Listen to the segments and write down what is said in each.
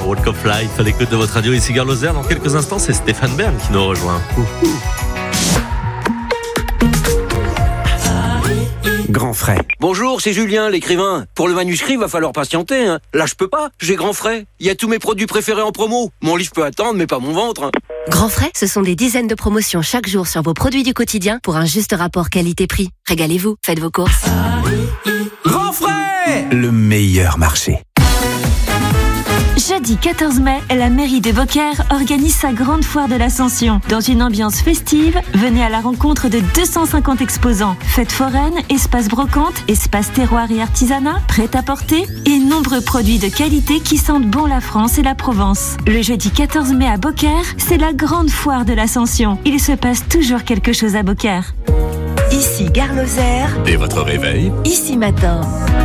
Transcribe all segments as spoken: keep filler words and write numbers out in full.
Walk of Life à l'écoute de votre radio. Ici Gare Lozère. Dans quelques instants, c'est Stéphane Bern qui nous rejoint. Ouh, ouh. Grand frais. Bonjour, c'est Julien, l'écrivain. Pour le manuscrit, va falloir patienter. Hein. Là, je peux pas. J'ai Grand frais. Il y a tous mes produits préférés en promo. Mon livre peut attendre, mais pas mon ventre. Hein. Grand frais, ce sont des dizaines de promotions chaque jour sur vos produits du quotidien pour un juste rapport qualité-prix. Régalez-vous, faites vos courses. Grand frais, le meilleur marché. Jeudi quatorze mai, la mairie de Beaucaire organise sa grande foire de l'Ascension. Dans une ambiance festive, venez à la rencontre de deux cent cinquante exposants. Fêtes foraines, espace brocante, espace terroir et artisanat, prêt-à-porter et nombreux produits de qualité qui sentent bon la France et la Provence. Le jeudi quatorze mai à Beaucaire, c'est la grande foire de l'Ascension. Il se passe toujours quelque chose à Beaucaire. Ici Gare Lozère. Dès votre réveil, Ici Matin.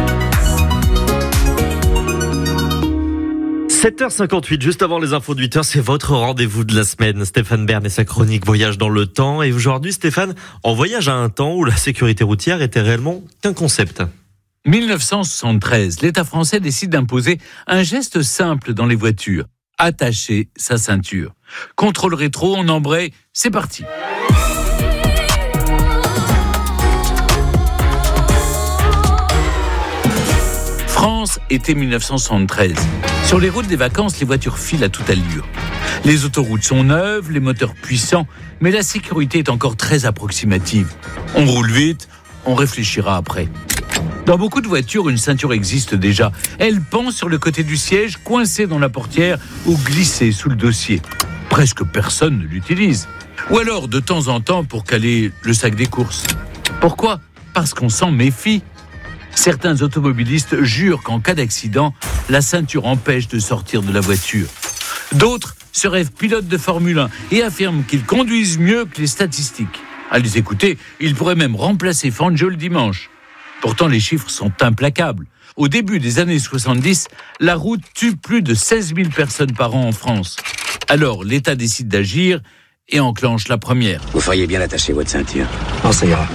sept heures cinquante-huit, juste avant les infos de huit heures, c'est votre rendez-vous de la semaine. Stéphane Bern et sa chronique Voyage dans le temps. Et aujourd'hui, Stéphane, on voyage à un temps où la sécurité routière était réellement qu'un concept. dix-neuf cent soixante-treize, l'État français décide d'imposer un geste simple dans les voitures. Attacher sa ceinture. Contrôle rétro, on embraye, c'est parti. France, été dix-neuf cent soixante-treize. Sur les routes des vacances, les voitures filent à toute allure. Les autoroutes sont neuves, les moteurs puissants, mais la sécurité est encore très approximative. On roule vite, on réfléchira après. Dans beaucoup de voitures, une ceinture existe déjà. Elle pend sur le côté du siège, coincée dans la portière ou glissée sous le dossier. Presque personne ne l'utilise. Ou alors, de temps en temps, pour caler le sac des courses. Pourquoi ? Parce qu'on s'en méfie. Certains automobilistes jurent qu'en cas d'accident, la ceinture empêche de sortir de la voiture. D'autres se rêvent pilotes de Formule un et affirment qu'ils conduisent mieux que les statistiques. À les écouter, ils pourraient même remplacer Fangio le dimanche. Pourtant, les chiffres sont implacables. Au début des années soixante-dix, la route tue plus de seize mille personnes par an en France. Alors, l'État décide d'agir et enclenche la première. Vous feriez bien d'attacher votre ceinture. Non, ça ira.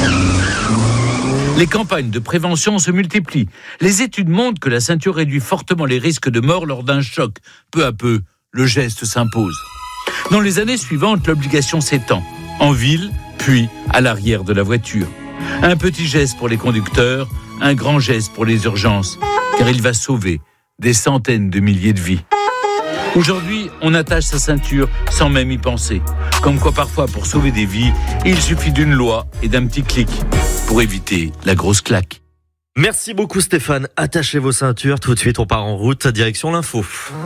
Les campagnes de prévention se multiplient. Les études montrent que la ceinture réduit fortement les risques de mort lors d'un choc. Peu à peu, le geste s'impose. Dans les années suivantes, l'obligation s'étend. En ville, puis à l'arrière de la voiture. Un petit geste pour les conducteurs, un grand geste pour les urgences, car il va sauver des centaines de milliers de vies. Aujourd'hui, on attache sa ceinture sans même y penser. Comme quoi parfois, pour sauver des vies, il suffit d'une loi et d'un petit clic pour éviter la grosse claque. Merci beaucoup Stéphane. Attachez vos ceintures. Tout de suite, on part en route, direction l'info.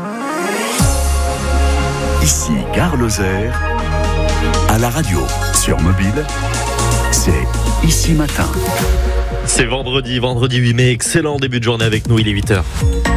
ici Gare Lozère, à la radio, sur mobile, c'est Ici Matin. C'est vendredi, vendredi huit mai. Excellent début de journée avec nous, il est huit heures.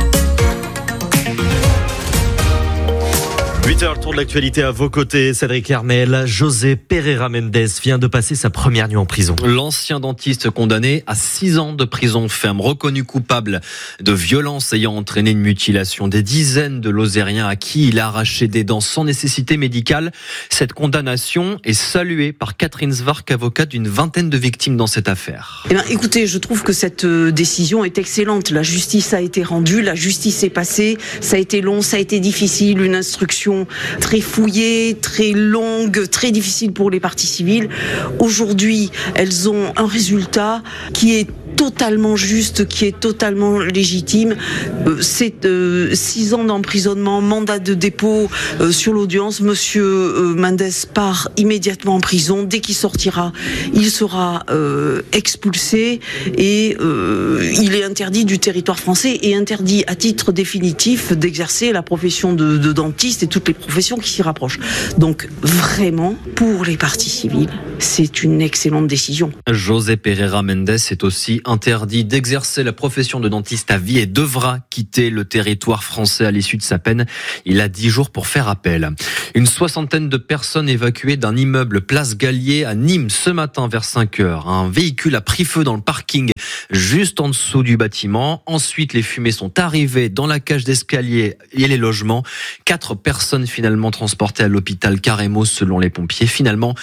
huit heures, le tour de l'actualité à vos côtés. Cédric Hermel, José Pereira Mendes vient de passer sa première nuit en prison. L'ancien dentiste condamné à six ans de prison ferme, reconnu coupable de violences ayant entraîné une mutilation. Des dizaines de Lozériens à qui il a arraché des dents sans nécessité médicale. Cette condamnation est saluée par Catherine Zwark, avocate d'une vingtaine de victimes dans cette affaire. Eh bien, écoutez, je trouve que cette décision est excellente. La justice a été rendue, la justice est passée. Ça a été long, ça a été difficile, une instruction très fouillée, très longue, très difficile pour les parties civiles. Aujourd'hui, elles ont un résultat qui est totalement juste, qui est totalement légitime. Euh, c'est euh, six ans d'emprisonnement, mandat de dépôt euh, sur l'audience. Monsieur euh, Mendes part immédiatement en prison. Dès qu'il sortira, il sera euh, expulsé et euh, il est interdit du territoire français et interdit à titre définitif d'exercer la profession de, de dentiste et toutes les professions qui s'y rapprochent. Donc vraiment, pour les parties civiles, c'est une excellente décision. José Pereira Mendes est aussi interdit d'exercer la profession de dentiste à vie et devra quitter le territoire français à l'issue de sa peine. Il a dix jours pour faire appel. Une soixantaine de personnes évacuées d'un immeuble place Gallier à Nîmes ce matin vers cinq heures. Un véhicule a pris feu dans le parking juste en dessous du bâtiment. Ensuite, les fumées sont arrivées dans la cage d'escalier et les logements. Quatre personnes finalement transportées à l'hôpital Carremo selon les pompiers. Finalement,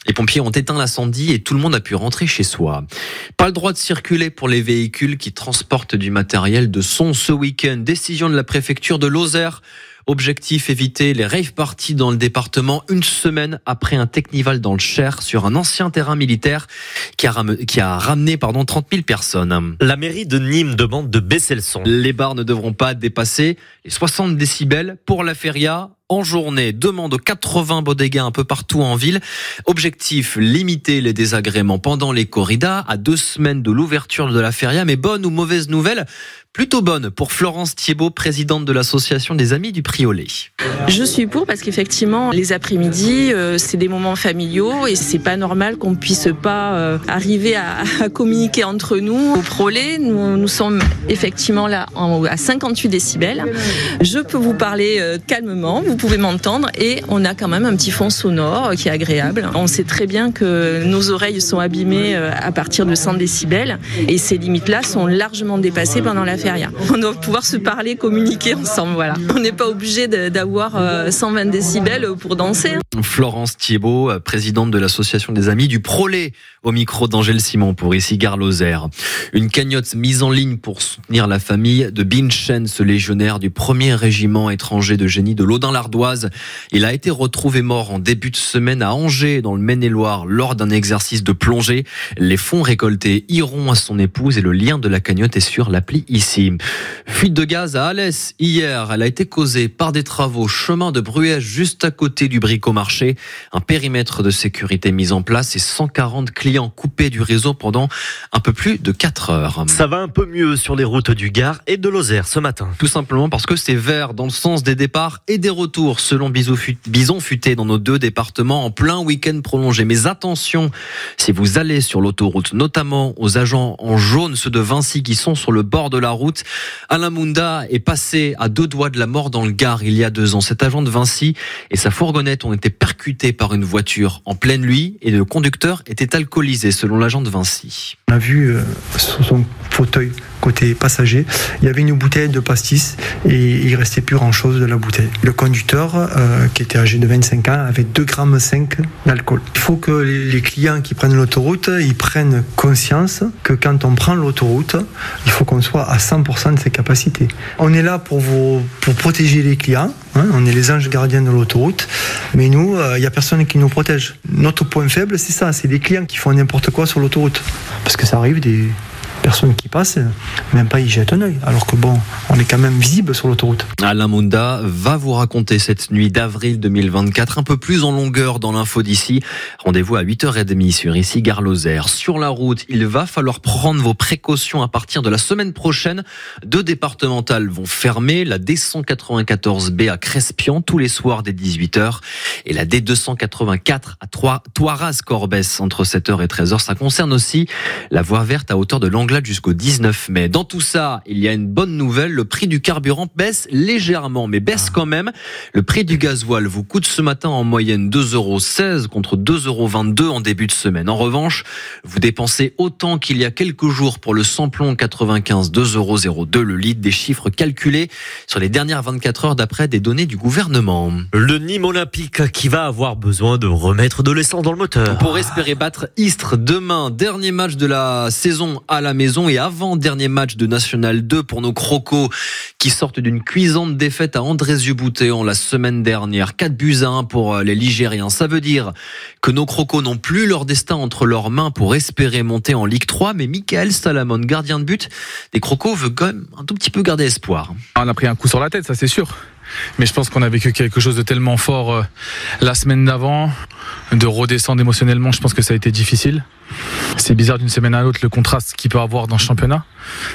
Les pompiers ont éteint l'incendie et tout le monde a pu rentrer chez soi. Pas le droit de circuler pour les véhicules qui transportent du matériel de son ce week-end. Décision de la préfecture de Lozère. Objectif, éviter les rave parties dans le département une semaine après un technival dans le Cher sur un ancien terrain militaire qui a, ram- qui a ramené pardon, trente mille personnes. La mairie de Nîmes demande de baisser le son. Les bars ne devront pas dépasser les soixante décibels pour la feria. En journée, demande aux quatre-vingts bodegas un peu partout en ville. Objectif, limiter les désagréments pendant les corridas à deux semaines de l'ouverture de la feria. Mais bonne ou mauvaise nouvelle? Plutôt bonne pour Florence Thiebaud, présidente de l'association des Amis du Priolet. Je suis pour parce qu'effectivement, les après-midi, euh, c'est des moments familiaux et c'est pas normal qu'on puisse pas euh, arriver à, à communiquer entre nous. Au Prolet, nous, nous sommes effectivement là en, à cinquante-huit décibels. Je peux vous parler euh, calmement, vous pouvez m'entendre et on a quand même un petit fond sonore euh, qui est agréable. On sait très bien que nos oreilles sont abîmées euh, à partir de cent décibels et ces limites-là sont largement dépassées pendant la feria. On doit pouvoir se parler, communiquer ensemble, voilà. On n'est pas obligé de, d'avoir euh, cent vingt décibels pour danser. Florence Thiebaud, présidente de l'association des Amis du Prolet, au micro d'Angèle Simon pour ici Gare Lozère. Une cagnotte mise en ligne pour soutenir la famille de Binchen, ce légionnaire du premier régiment étranger de génie de l'Audin-l'Ardoise. Il a été retrouvé mort en début de semaine à Angers, dans le Maine-et-Loire, lors d'un exercice de plongée. Les fonds récoltés iront à son épouse et le lien de la cagnotte est sur l'appli ici. Fuite de gaz à Alès hier. Elle a été causée par des travaux chemin de Bruèche juste à côté du Bricomarché. Un périmètre de sécurité mis en place et cent quarante clients coupés du réseau pendant un peu plus de quatre heures. Ça va un peu mieux sur les routes du Gard et de Lozère ce matin. Tout simplement parce que c'est vert dans le sens des départs et des retours selon Bison Futé dans nos deux départements en plein week-end prolongé. Mais attention, si vous allez sur l'autoroute, notamment aux agents en jaune, ceux de Vinci qui sont sur le bord de la route, Alain Munda est passé à deux doigts de la mort dans le Gard il y a deux ans. Cet agent de Vinci et sa fourgonnette ont été percutés par une voiture en pleine nuit et le conducteur était alcoolisé selon l'agent de Vinci. On a vu euh, sur son fauteuil côté passager, il y avait une bouteille de pastis et il restait plus grand chose de la bouteille. Le conducteur, euh, qui était âgé de vingt-cinq ans, avait deux virgule cinq grammes d'alcool. Il faut que les, les clients qui prennent l'autoroute, ils prennent conscience que quand on prend l'autoroute, il faut qu'on soit à cent pour cent de ses capacités. On est là pour vous, pour protéger les clients, hein, on est les anges gardiens de l'autoroute, mais nous, il euh, n'y a personne qui nous protège. Notre point faible, c'est ça, c'est les clients qui font n'importe quoi sur l'autoroute. Parce que ça arrive des personnes qui passent, même pas y jettent un œil, alors que bon, on est quand même visible sur l'autoroute. Alain Munda va vous raconter cette nuit d'avril deux mille vingt-quatre, un peu plus en longueur dans l'info d'ici. Rendez-vous à huit heures trente sur ici Gare Lozère. Sur la route, il va falloir prendre vos précautions à partir de la semaine prochaine. Deux départementales vont fermer, la D cent quatre-vingt-quatorze B à Crespian tous les soirs dès dix-huit heures et la D deux cent quatre-vingt-quatre à Thoiras-Corbès entre sept heures et treize heures. Ça concerne aussi la voie verte à hauteur de l'Anglade jusqu'au dix-neuf mai. Dans tout ça, il y a une bonne nouvelle, le prix du carburant baisse légèrement, mais baisse quand même. Le prix du gasoil vous coûte ce matin en moyenne deux euros seize contre deux euros vingt-deux en début de semaine. En revanche, vous dépensez autant qu'il y a quelques jours pour le samplon quatre-vingt-quinze, deux euros zéro deux le litre, des chiffres calculés sur les dernières vingt-quatre heures d'après des données du gouvernement. Le Nîmes Olympique qui va avoir besoin de remettre de l'essence dans le moteur. Pour espérer battre Istres demain, dernier match de la saison à la maison et avant-dernier match de National deux pour nos crocos qui sortent d'une cuisante défaite à Andrézieux-Boutéon la semaine dernière. quatre buts à un pour les Ligériens. Ça veut dire que nos crocos n'ont plus leur destin entre leurs mains pour espérer monter en Ligue trois, mais Michael Salamon, gardien de but des crocos, veut quand même un tout petit peu garder espoir. On a pris un coup sur la tête, ça c'est sûr. Mais je pense qu'on a vécu quelque chose de tellement fort euh, la semaine d'avant, de redescendre émotionnellement, je pense que ça a été difficile. C'est bizarre d'une semaine à l'autre le contraste qu'il peut avoir dans ce championnat.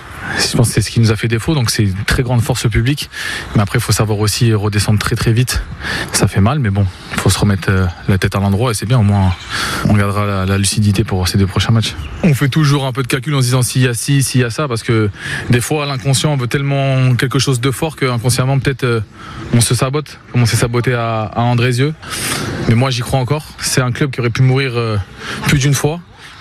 Je pense que c'est ce qui nous a fait défaut, donc c'est une très grande force au public. Mais après, il faut savoir aussi redescendre très très vite. Ça fait mal, mais bon, il faut se remettre la tête à l'endroit et c'est bien, au moins on gardera la, la lucidité pour ces deux prochains matchs. On fait toujours un peu de calcul en se disant s'il y a ci, s'il y a ça, parce que des fois l'inconscient veut tellement quelque chose de fort qu'inconsciemment peut-être on se sabote, comme on s'est saboté à, à Andrézieux. Mais moi j'y crois encore, c'est un club qui aurait pu mourir plus d'une fois.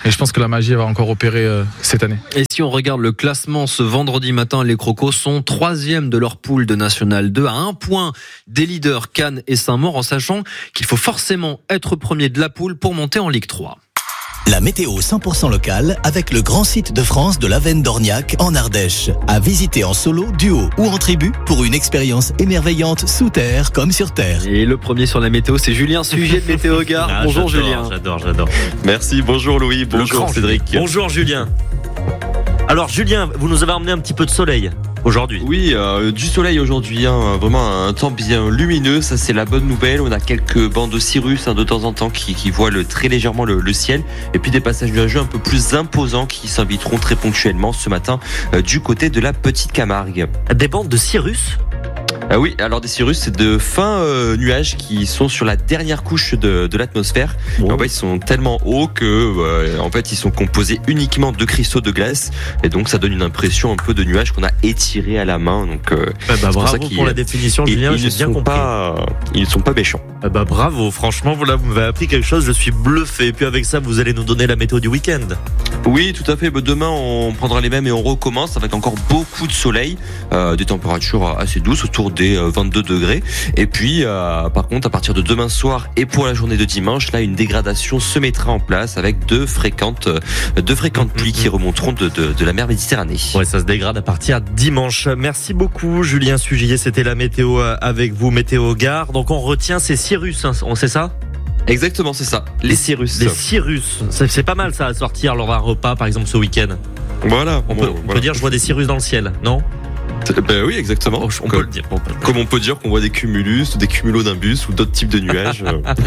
Et je pense que la magie va encore opérer euh, cette année. Et si on regarde le classement ce vendredi matin, les Crocos sont troisième de leur poule de National deux à un point des leaders Cannes et Saint-Maur, en sachant qu'il faut forcément être premier de la poule pour monter en Ligue trois. La météo cent pour cent locale avec le grand site de France de l'Avenne d'Orniac en Ardèche. À visiter en solo, duo ou en tribu pour une expérience émerveillante sous terre comme sur terre. Et le premier sur la météo, c'est Julien Sujet de Météo Gare. Ah, bonjour j'adore, Julien. J'adore, j'adore. Merci, bonjour Louis, bonjour Cédric. Bonjour Julien. Alors Julien, vous nous avez emmené un petit peu de soleil aujourd'hui. Oui, euh, du soleil aujourd'hui, hein, vraiment un temps bien lumineux, ça c'est la bonne nouvelle. On a quelques bancs de cirrus hein, de temps en temps qui, qui voilent très légèrement le, le ciel, et puis des passages nuageux un peu plus imposants qui s'inviteront très ponctuellement ce matin euh, du côté de la Petite Camargue. Des bandes de cirrus ? Ah oui, alors des cirrus, c'est de fins euh, nuages qui sont sur la dernière couche de, de l'atmosphère. Bon. En fait, ils sont tellement hauts que, euh, en fait, ils sont composés uniquement de cristaux de glace, et donc ça donne une impression un peu de nuages qu'on a étirés à la main. Donc, euh, bah, bah, bravo pour, ça pour la définition, ils, Julien. ils J'ai ne bien sont compris. Pas, ils ne sont pas méchants. Ah bah bravo, franchement, vous là, vous m'avez appris quelque chose. Je suis bluffé. Et puis avec ça, vous allez nous donner la météo du week-end. Oui, tout à fait. Demain, on prendra les mêmes et on recommence avec encore beaucoup de soleil, euh, des températures assez douces, autour des vingt-deux degrés. Et puis, euh, par contre, à partir de demain soir et pour la journée de dimanche, là, une dégradation se mettra en place avec de fréquentes, de fréquentes pluies qui remonteront de, de, de la mer Méditerranée. Ouais, ça se dégrade à partir de dimanche. Merci beaucoup, Julien Sugier. C'était la météo avec vous, Météo Gare. Donc, on retient ces cirrus, hein, on sait ça? Exactement, c'est ça. Les cirrus. Les cirrus. C'est, c'est pas mal, ça, à sortir lors d'un repas, par exemple, ce week-end. Voilà. On, bon, peut, on voilà. peut dire, je vois des cirrus dans le ciel, non? Ben oui, exactement. On, on comme, peut le dire. On peut le dire. Comme on peut dire qu'on voit des cumulus, des cumulonimbus ou d'autres types de nuages.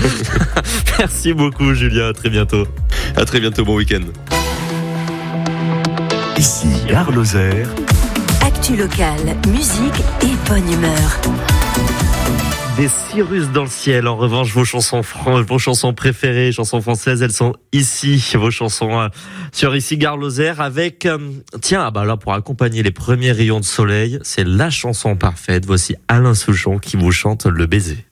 Merci beaucoup, Julien. À très bientôt. À très bientôt. Bon week-end. Ici Gare Lozère. Actu locale, musique et bonne humeur. Des cirrus dans le ciel. En revanche, vos chansons, fran- vos chansons préférées, chansons françaises, elles sont ici. Vos chansons euh, sur Ici Gare Lozère avec, euh, tiens, ah bah là, pour accompagner les premiers rayons de soleil, c'est la chanson parfaite. Voici Alain Souchon qui vous chante Le Baiser.